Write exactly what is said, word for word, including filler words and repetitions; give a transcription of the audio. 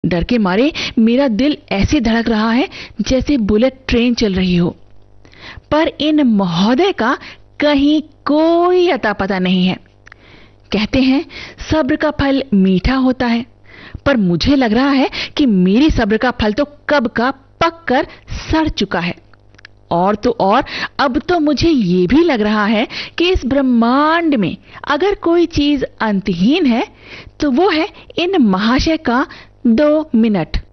डर के मारे मेरा दिल ऐसे धड़क रहा है जैसे बुलेट ट्रेन चल रही हो। पर इन महोदय का कहीं कोई अता पता नहीं है। कहते हैं सब्र का फल मीठा होता है, पर मुझे लग रहा है कि मेरी सब्र का फल तो कब का पक कर सड़ चुका है। और तो और अब तो मुझे ये भी लग रहा है कि इस ब्रह्मांड में अगर कोई चीज अंतहीन है तो वो है इन महाशय का दो मिनट।